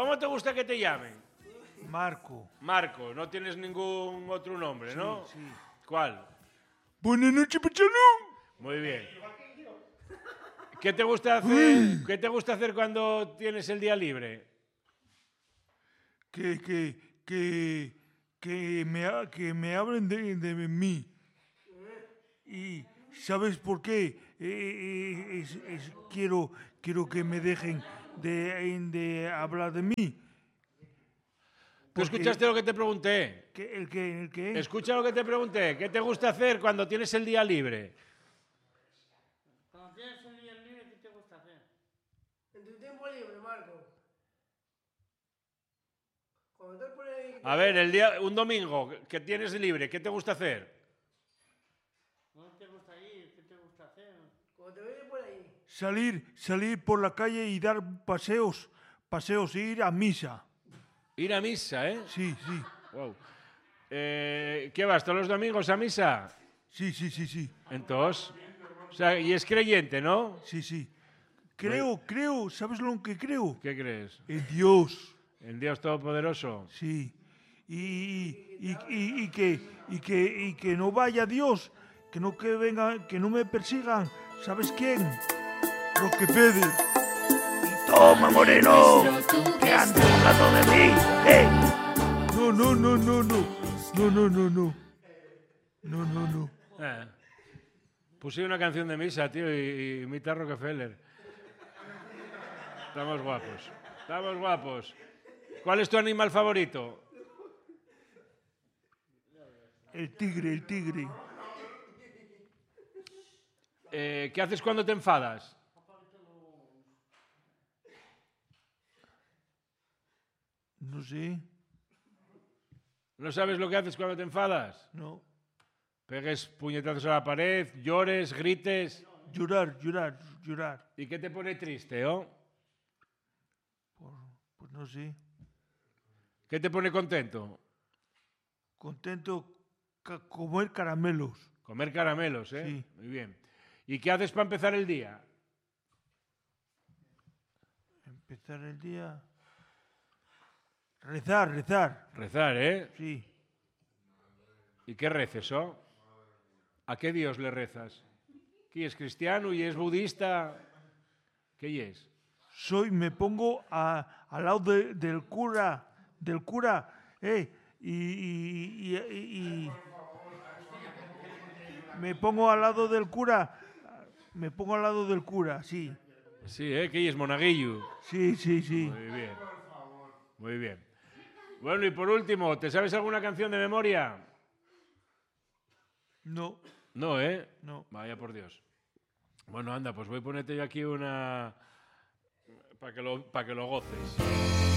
¿Cómo te gusta que te llamen? Marco. Marco, no tienes ningún otro nombre, ¿no? Sí. ¿Cuál? Buenas noches, Pachano. Muy bien. ¿Qué te gusta hacer? ¿Qué te gusta hacer cuando tienes el día libre? Que me hablen de mí. Y ¿sabes por qué? Quiero que me dejen de hablar de mí. ¿Tú escuchaste lo que te pregunté? ¿El qué? Escucha lo que te pregunté. ¿Qué te gusta hacer cuando tienes el día libre? Cuando tienes un día libre, ¿qué te gusta hacer? En tu tiempo libre, Marco. Cuando estás por ahí... A ver, un domingo que tienes libre, ¿qué te gusta hacer? ¿Dónde te gusta ir? ¿Qué te gusta hacer? Cuando te vayas por ahí. Salir por la calle y dar paseos, ir a misa. Ir a misa, ¿eh? Sí. Wow. ¿Qué vas todos los domingos a misa? Sí. Entonces, o sea, y es creyente, ¿no? Sí. Creo, ¿sabes lo que creo? ¿Qué crees? En Dios. ¿En Dios Todopoderoso? Sí. Y que no vaya Dios, que no me persigan. ¿Sabes quién? Rockefeller. Y toma, Moreno, que andas hablando de mí. ¡Eh! No. Puse una canción de misa, tío, y imita a Rockefeller. Estamos guapos. ¿Cuál es tu animal favorito? El tigre. ¿Qué haces cuando te enfadas? No sé. ¿No sabes lo que haces cuando te enfadas? No. Pegues puñetazos a la pared, llores, grites. Llorar. ¿Y qué te pone triste, oh? Pues no sé. ¿Qué te pone contento? Contento comer caramelos. Comer caramelos, ¿eh? Sí. Muy bien. ¿Y qué haces para empezar el día? Empezar el día. Rezar. Rezar, ¿eh? Sí. ¿Y qué reces, oh? ¿A qué Dios le rezas? ¿Qui es cristiano y es budista? ¿Qué es? Me pongo al lado del cura, y me pongo al lado del cura, sí. Sí, ¿eh? ¿Qué es monaguillo? Sí. Muy bien. Bueno, y por último, ¿te sabes alguna canción de memoria? No. No, ¿eh? No. Vaya por Dios. Bueno, anda, pues voy a ponerte yo aquí una... para que lo goces.